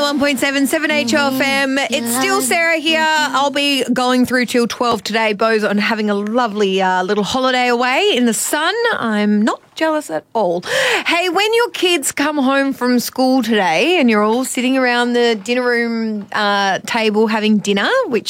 101.7 7HFM. It's still Sarah here. I'll be going through till 12 today. Bo's on having a lovely little holiday away in the sun. I'm not jealous at all. Hey, when your kids come home from school today and you're all sitting around the dinner room table having dinner, which